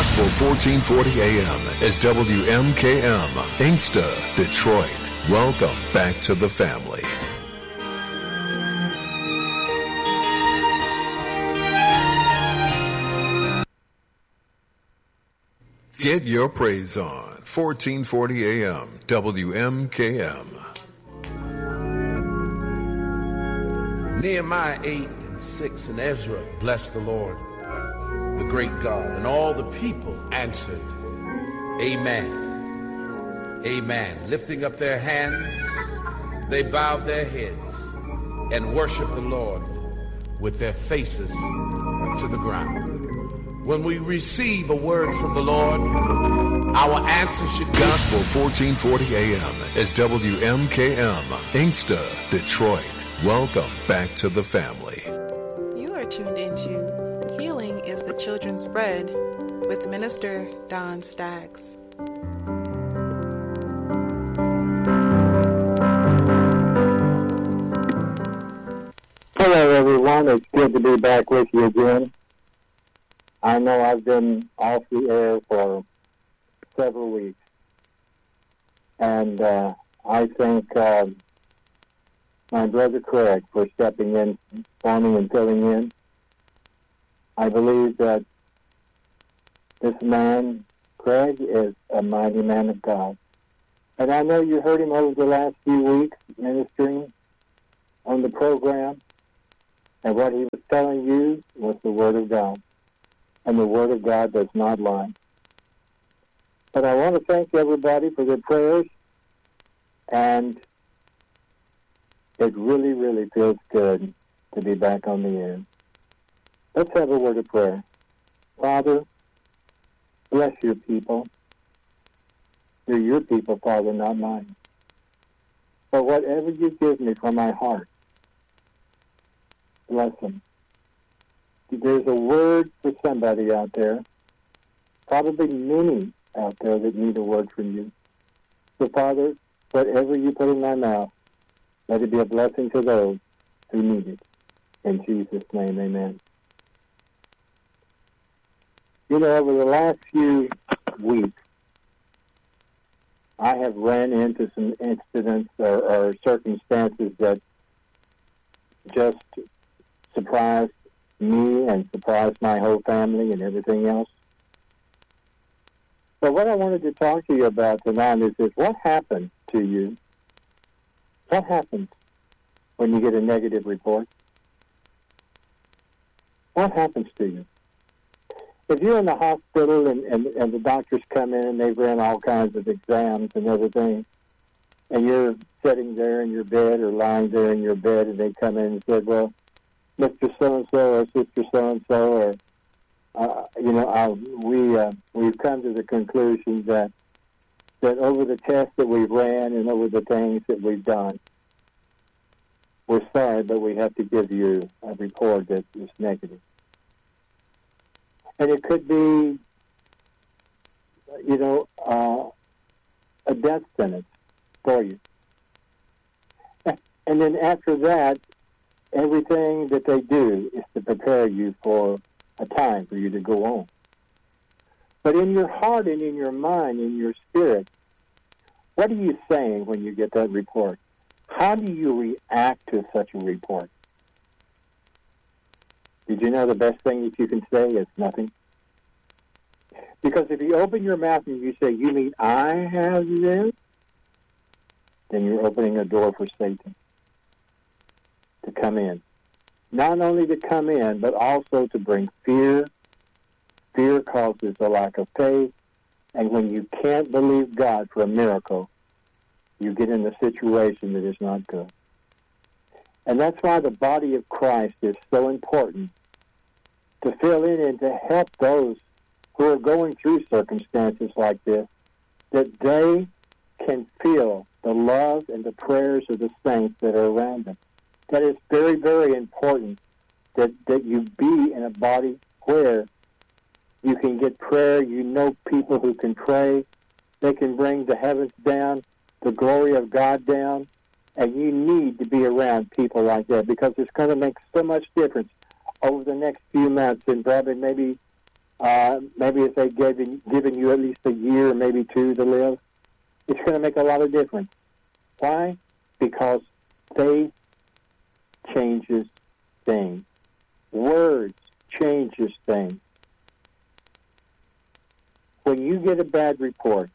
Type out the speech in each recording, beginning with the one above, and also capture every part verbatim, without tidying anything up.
Gospel fourteen forty A M is W M K M, Inkster, Detroit. Welcome back to the family. Get your praise on. fourteen forty A M, W M K M. Nehemiah eight and six and Ezra blessed the Lord, the great God, and all the people answered, Amen. Amen. Lifting up their hands, they bowed their heads and worshiped the Lord with their faces to the ground. When we receive a word from the Lord, our answer should be Gospel fourteen forty A M is W M K M, Inkster, Detroit. Welcome back to the family. You are tuned into Healing is the Children's Bread with Minister Don Staggs. Hello, everyone. It's good to be back with you again. I know I've been off the air for several weeks, and uh, I thank uh, my brother Craig for stepping in for me and filling in. I believe that this man, Craig, is a mighty man of God. And I know you heard him over the last few weeks ministering on the program, and what he was telling you was the Word of God. And the Word of God does not lie. But I want to thank everybody for their prayers, and it really, really feels good to be back on the air. Let's have a word of prayer. Father, bless your people. They're your people, Father, not mine. But whatever you give me from my heart, bless them. There's a word for somebody out there, probably many out there that need a word from you. So, Father, whatever you put in my mouth, let it be a blessing to those who need it. In Jesus' name, amen. You know, over the last few weeks, I have ran into some incidents or, or circumstances that just surprised me and surprised my whole family and everything else. So what I wanted to talk to you about tonight is this: what happens to you? What happens when you get a negative report? What happens to you? If you're in the hospital and, and, and the doctors come in and they've ran all kinds of exams and everything, and you're sitting there in your bed or lying there in your bed, and they come in and say, well, Mister So-and-so or Sister So-and-so, or, uh, you know, uh, we, uh, we've come to the conclusion that that over the tests that we've ran and over the things that we've done, we're sorry, but we have to give you a report that is negative. And it could be, you know, uh, a death sentence for you. And then after that, everything that they do is to prepare you for a time for you to go on. But in your heart and in your mind, in your spirit, what are you saying when you get that report? How do you react to such a report? Did you know the best thing that you can say is nothing? Because if you open your mouth and you say, you mean I have this? Then you're opening a door for Satan to come in. Not only to come in, but also to bring fear. Fear causes a lack of faith. And when you can't believe God for a miracle, you get in a situation that is not good. And that's why the body of Christ is so important, to fill in and to help those who are going through circumstances like this, that they can feel the love and the prayers of the saints that are around them. That is very, very important that, that you be in a body where you can get prayer. You know people who can pray. They can bring the heavens down, the glory of God down, and you need to be around people like that, because it's going to make so much difference over the next few months and probably maybe uh, maybe if they've given, given you at least a year, maybe two to live, it's going to make a lot of difference. Why? Because faith changes things. Words changes things. When you get a bad report,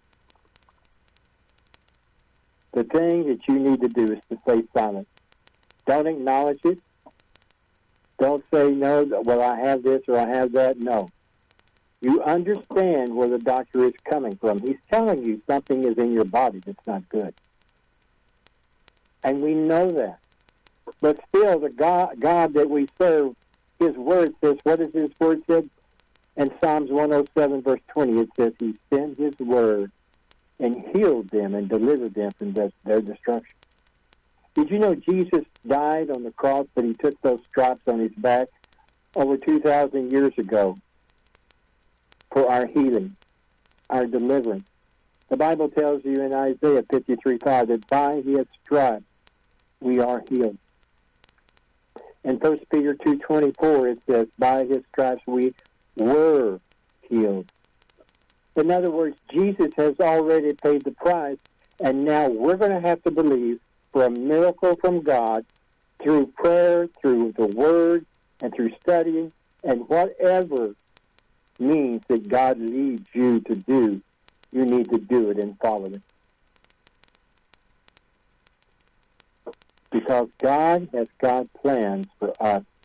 the thing that you need to do is to stay silent. Don't acknowledge it. Don't say, no, well, I have this or I have that. No. You understand where the doctor is coming from. He's telling you something is in your body that's not good. And we know that. But still, the God, God that we serve, his word says, what is his word said? In Psalms one oh seven, verse twenty, it says, he sent his word and healed them and delivered them from their, their destruction. Did you know Jesus died on the cross, but he took those stripes on his back over two thousand years ago for our healing, our deliverance? The Bible tells you in Isaiah fifty-three five that by his stripes we are healed. In First Peter two twenty-four, it says, by his stripes we were healed. In other words, Jesus has already paid the price, and now we're going to have to believe for a miracle from God through prayer, through the Word, and through studying, and whatever means that God leads you to do, you need to do it and follow it. Because God has got plans for us